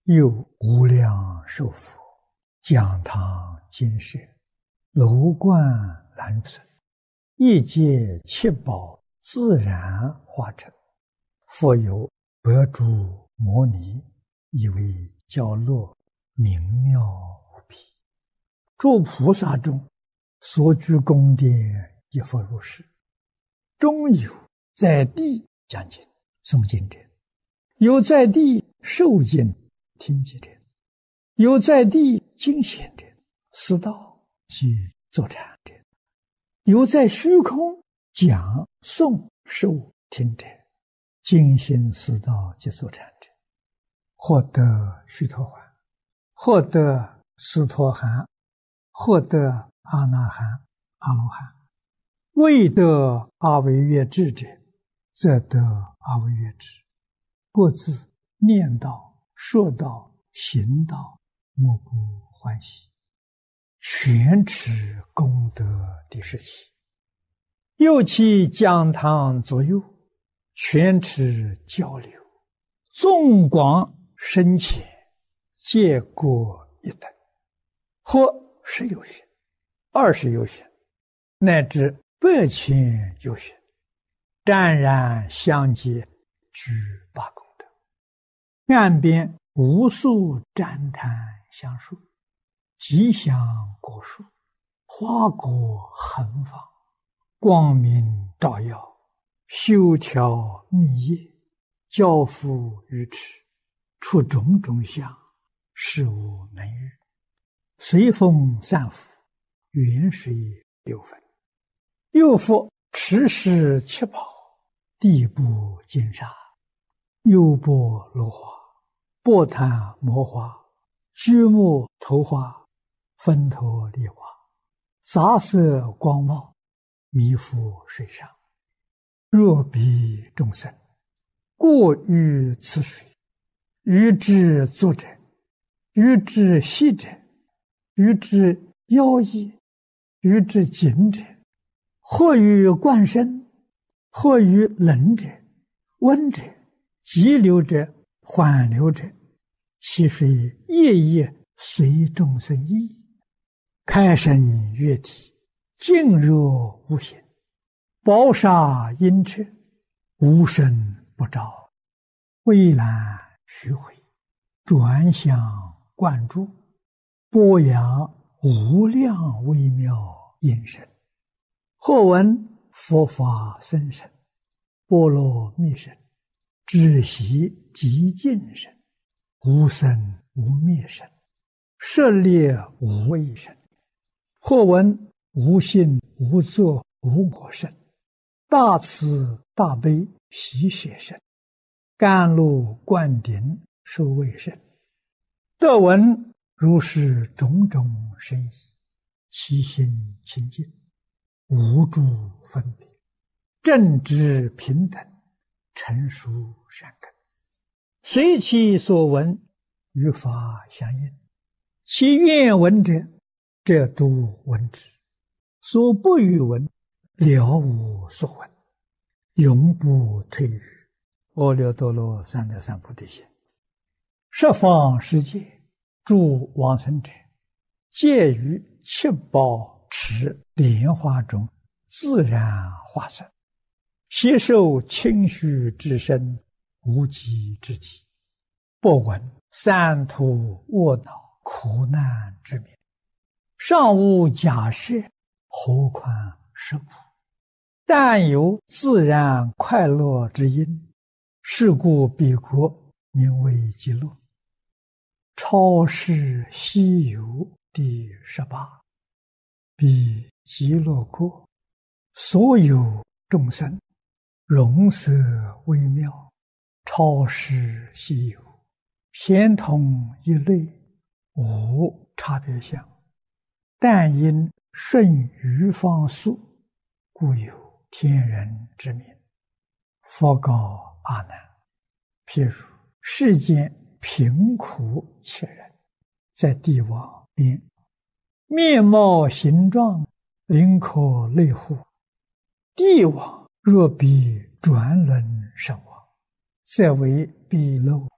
有无量寿佛，讲堂金舍，楼观兰村，一界七宝自然化成。复有百诸摩尼，以为教乐，明妙无比。诸菩萨中，所居宫殿亦复如是。中有在地讲经诵经者，有在地受经听经者，有在地经显者，思道及坐禅者，有在虚空讲诵受听者，精心思道及坐禅者，获得须陀洹，获得斯陀含，获得阿那含、阿罗汉。未得阿惟越致者，则得阿惟越致。各自念道、说道、行道，莫不欢喜，全持功德第十七。又其讲堂左右，全持交流，纵广深浅，皆各一等，或10有许、20有许，乃至100千有许，湛然相接，具八功德。岸边无数旃檀香树，吉祥果树，花果横放，光明照耀，修条密叶，交付于持，出种种相，事无能遇。随风散伏，远水流分。又复持世七宝，地布金沙，优波罗花，波檀摩花，居木头花，分头梨花，杂色光茂，弥覆水上。若彼众生过于此水，于之作者，于之息者，于之妖异，于之紧者，或于灌身，或于冷者、温者、急流者、缓流者，其水夜夜随众生意，开生悦体，静若无形，宝沙阴彻，无声不照，蔚蓝虚回，转向灌注，播扬无量微妙音声。或闻佛法僧声，波罗蜜声，止息极静声，无生无灭声，舍猎无畏声。或闻无性无作无我声，大慈大悲喜舍声，甘露灌顶受畏声。得闻如是种种声意，其心清净，无诸分别，正知平等，成熟善根，随其所闻，与法相应。其愿闻者，则都闻之；所不欲闻，了无所闻，永不退于阿耨多罗三藐三菩提心。十方世界诸往生者，皆于七宝池莲花中自然化身，悉受清虚之身，无极之体，不闻三途卧恼苦难之名，尚无假设，何况是苦？但有自然快乐之因，是故彼国名为极乐。超世西游第18。彼极乐国，所有众生，容色微妙，超世稀有，咸同一类，无差别相。但因顺于方速，故有天人之名。佛告阿难：譬如世间贫苦切人，在地网边，面貌形状，灵可类乎？地网若比转轮身网，则为彼漏